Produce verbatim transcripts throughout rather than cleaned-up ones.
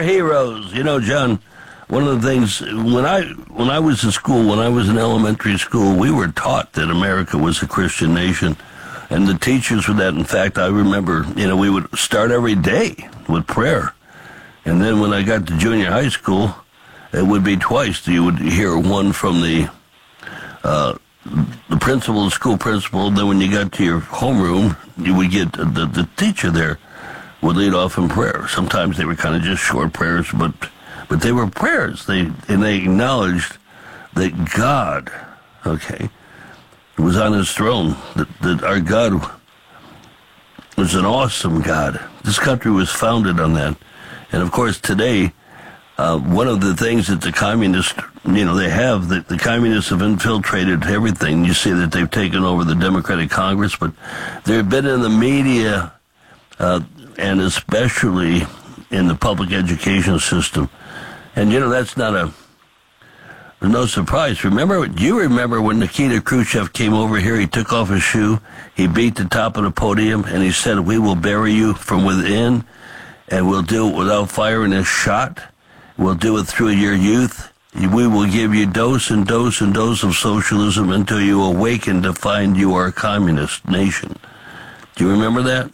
heroes. You know, John, one of the things, when I when I was in school, when I was in elementary school, we were taught that America was a Christian nation. And the teachers for that, in fact, I remember, you know, we would start every day with prayer. And then when I got to junior high school, it would be twice. You would hear one from the uh, the principal, the school principal. Then when you got to your homeroom, you would get the, the teacher there would lead off in prayer. Sometimes they were kind of just short prayers, but but they were prayers. They and they acknowledged that God, okay, was on his throne, that, that our God was an awesome God. This country was founded on that. And, of course, today, uh, one of the things that the communists, you know, they have, the, the communists have infiltrated everything. You see that they've taken over the Democratic Congress, but they've been in the media, uh, and especially in the public education system. And, you know, that's not a no surprise. Remember, do you remember when Nikita Khrushchev came over here, he took off his shoe, he beat the top of the podium, and he said, "We will bury you from within, and we'll do it without firing a shot. We'll do it through your youth. We will give you dose and dose and dose of socialism until you awaken to find you are a communist nation." Do you remember that?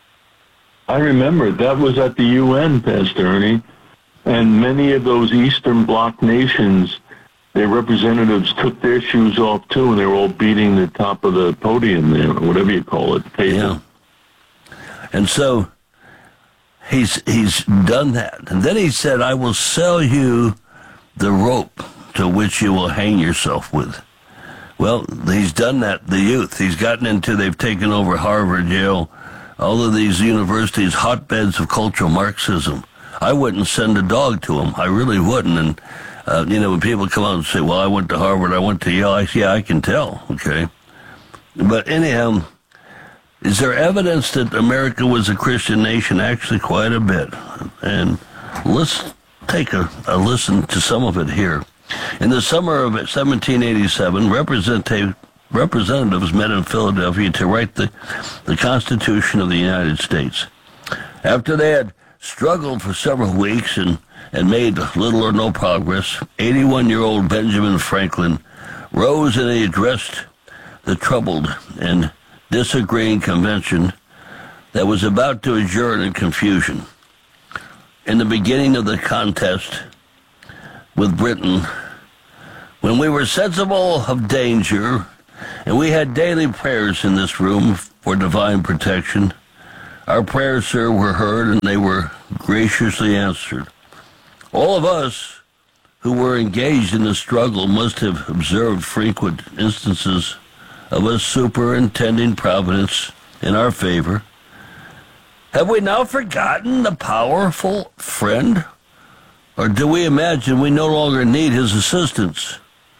I remember. That was at the U N, Pastor Ernie, and many of those Eastern Bloc nations, their representatives took their shoes off, too, and they were all beating the top of the podium there, or whatever you call it. Yeah. And so he's he's done that. And then he said, "I will sell you the rope to which you will hang yourself with." Well, he's done that, the youth. He's gotten into, they've taken over Harvard, Yale, all of these universities, hotbeds of cultural Marxism. I wouldn't send a dog to them. I really wouldn't. And Uh, you know, when people come out and say, "Well, I went to Harvard, I went to Yale," I say, "Yeah, I can tell," okay? But anyhow, is there evidence that America was a Christian nation? Actually, quite a bit. And let's take a, a listen to some of it here. In the summer of seventeen eighty-seven, representative, representatives met in Philadelphia to write the, the Constitution of the United States. After they had struggled for several weeks and and made little or no progress, eighty-one-year-old Benjamin Franklin rose and he addressed the troubled and disagreeing convention that was about to adjourn in confusion. In the beginning of the contest with Britain, when we were sensible of danger and we had daily prayers in this room for divine protection, our prayers, sir, were heard and they were graciously answered. All of us who were engaged in the struggle must have observed frequent instances of a superintending providence in our favor. Have we now forgotten the powerful friend? Or do we imagine we no longer need his assistance?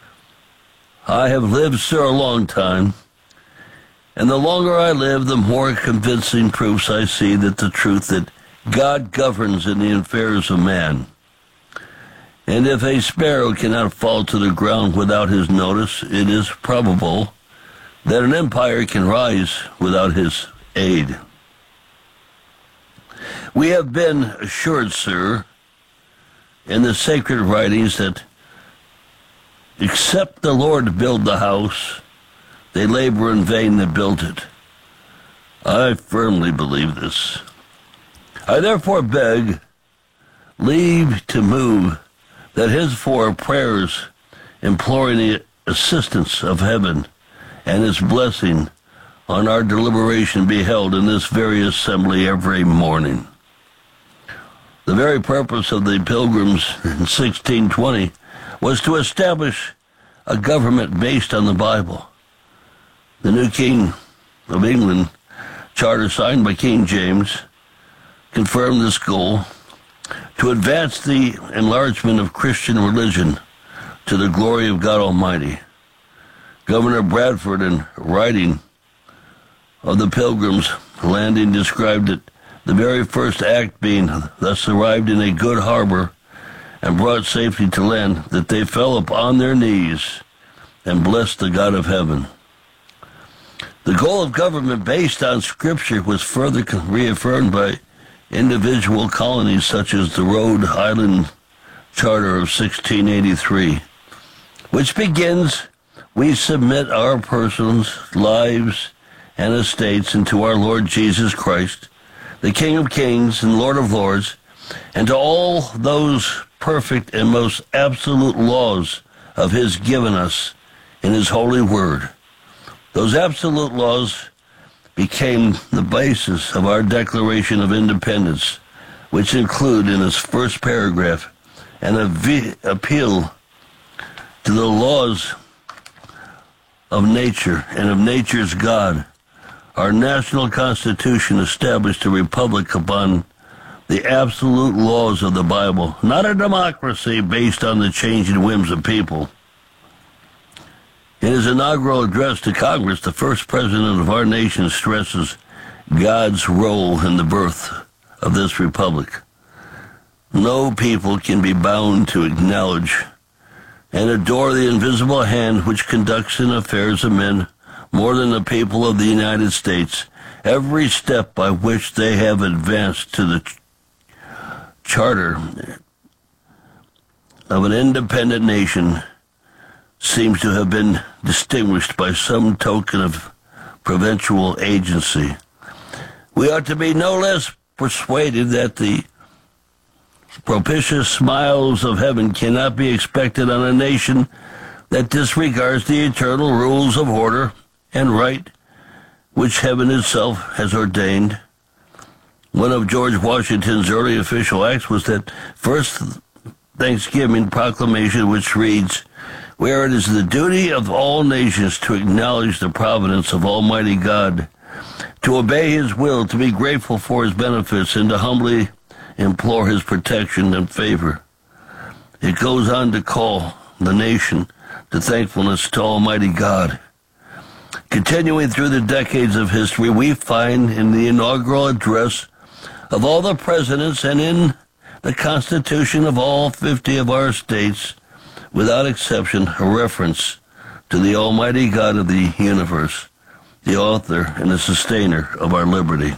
I have lived, sir, a long time, and the longer I live, the more convincing proofs I see that the truth that God governs in the affairs of man. And if a sparrow cannot fall to the ground without his notice, it is probable that an empire can rise without his aid. We have been assured, sir, in the sacred writings that except the Lord build the house, they labor in vain that built it. I firmly believe this. I therefore beg leave to move that his four prayers imploring the assistance of heaven and his blessing on our deliberation be held in this very assembly every morning. The very purpose of the Pilgrims in sixteen twenty was to establish a government based on the Bible. The new King of England charter signed by King James confirmed this goal to advance the enlargement of Christian religion to the glory of God Almighty. Governor Bradford, in writing of the Pilgrims' landing, described it, the very first act being thus arrived in a good harbor and brought safety to land, that they fell upon their knees and blessed the God of heaven. The goal of government based on Scripture was further reaffirmed by individual colonies such as the Rhode Island Charter of sixteen eighty-three, which begins, "We submit our persons, lives, and estates unto our Lord Jesus Christ, the King of kings and Lord of lords, and to all those perfect and most absolute laws of his given us in his holy word." Those absolute laws became the basis of our Declaration of Independence, which include in its first paragraph an av- appeal to the laws of nature and of nature's God. Our national Constitution established a republic upon the absolute laws of the Bible, not a democracy based on the changing whims of people. In his inaugural address to Congress, the first president of our nation stresses God's role in the birth of this republic. No people can be bound to acknowledge and adore the invisible hand which conducts in affairs of men more than the people of the United States. Every step by which they have advanced to the ch- charter of an independent nation seems to have been distinguished by some token of providential agency. We ought to be no less persuaded that the propitious smiles of heaven cannot be expected on a nation that disregards the eternal rules of order and right which heaven itself has ordained. One of George Washington's early official acts was that first Thanksgiving proclamation, which reads, "Where it is the duty of all nations to acknowledge the providence of Almighty God, to obey his will, to be grateful for his benefits, and to humbly implore his protection and favor." It goes on to call the nation to thankfulness to Almighty God. Continuing through the decades of history, we find in the inaugural address of all the presidents and in the Constitution of all fifty of our states, without exception, a reference to the Almighty God of the universe, the author and the sustainer of our liberty.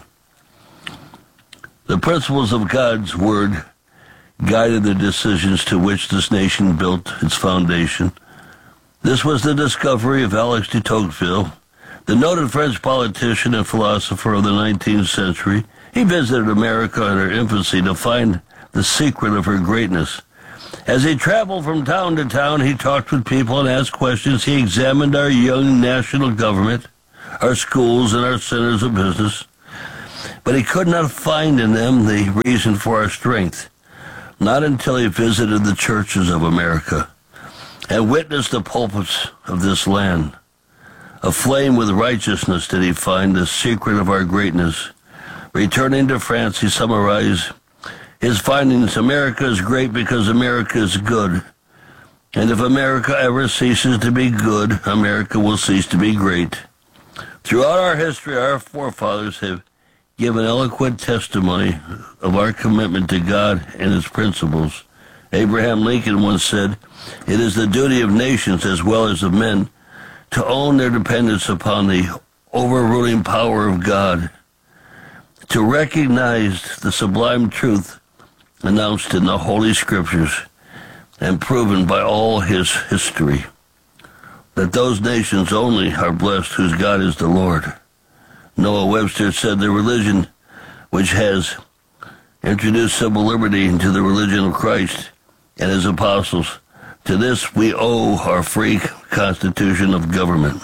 The principles of God's word guided the decisions to which this nation built its foundation. This was the discovery of Alexis de Tocqueville, the noted French politician and philosopher of the nineteenth century. He visited America in her infancy to find the secret of her greatness. As he traveled from town to town, he talked with people and asked questions. He examined our young national government, our schools, and our centers of business. But he could not find in them the reason for our strength, not until he visited the churches of America and witnessed the pulpits of this land. Aflame with righteousness did he find the secret of our greatness. Returning to France, he summarized his findings: America is great because America is good. And if America ever ceases to be good, America will cease to be great. Throughout our history, our forefathers have given eloquent testimony of our commitment to God and his principles. Abraham Lincoln once said, "It is the duty of nations as well as of men to own their dependence upon the overruling power of God, to recognize the sublime truth announced in the Holy Scriptures and proven by all his history, that those nations only are blessed whose God is the Lord." Noah Webster said, "The religion which has introduced civil liberty into the religion of Christ and his apostles, to this we owe our free constitution of government."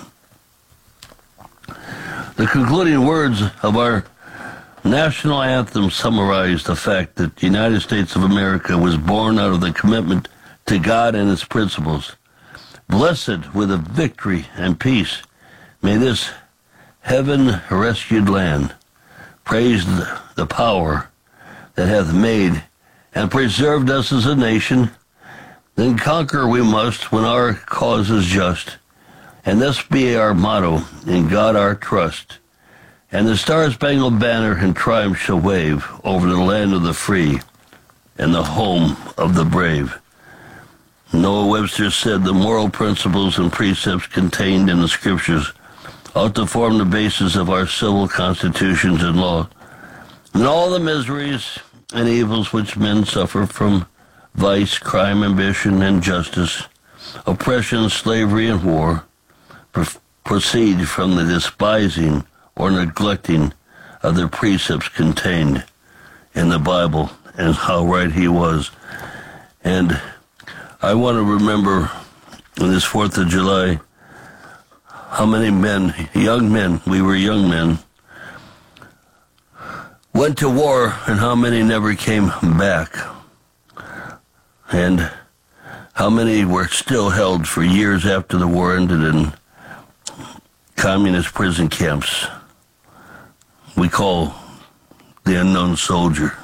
The concluding words of our national anthem summarize the fact that the United States of America was born out of the commitment to God and his principles. Blessed with a victory and peace, may this heaven-rescued land praise the power that hath made and preserved us as a nation. Then conquer we must when our cause is just, and this be our motto, in God our trust. And the star-spangled banner in triumph shall wave over the land of the free and the home of the brave. Noah Webster said the moral principles and precepts contained in the Scriptures ought to form the basis of our civil constitutions and law. And all the miseries and evils which men suffer from vice, crime, ambition, injustice, oppression, slavery, and war pr- proceed from the despising or neglecting of the precepts contained in the Bible, and how right he was. And I want to remember on this fourth of July how many men, young men, we were young men, went to war and how many never came back. And how many were still held for years after the war ended in communist prison camps we call the unknown soldier.